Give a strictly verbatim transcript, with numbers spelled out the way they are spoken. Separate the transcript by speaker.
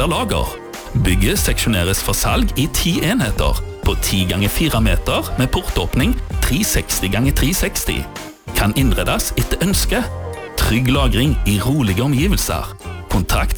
Speaker 1: per lager. Bygget seksjoneres for salg i ti enheter, på ti ganger fire meter med portåpning tre seksti ganger tre seksti. Kan innredes etter ønske. Trygg lagring i rolige omgivelser. Kontakt